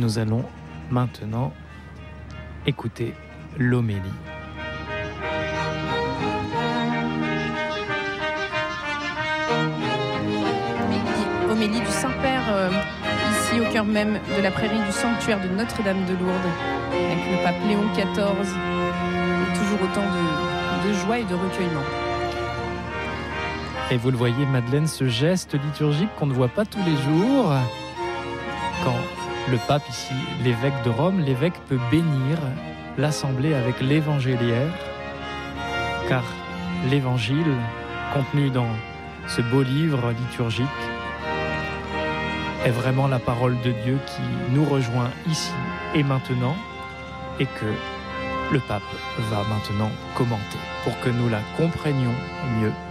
Nous allons maintenant écouter l'homélie. Homélie du Saint-Père, ici au cœur même de la prairie du sanctuaire de Notre-Dame de Lourdes, avec le pape Léon XIV, et toujours autant de joie et de recueillement. Et vous le voyez, Madeleine, ce geste liturgique qu'on ne voit pas tous les jours, quand le pape ici, l'évêque de Rome, l'évêque peut bénir l'assemblée avec l'évangéliaire, car l'évangile contenu dans ce beau livre liturgique est vraiment la parole de Dieu qui nous rejoint ici et maintenant, et que le pape va maintenant commenter pour que nous la comprenions mieux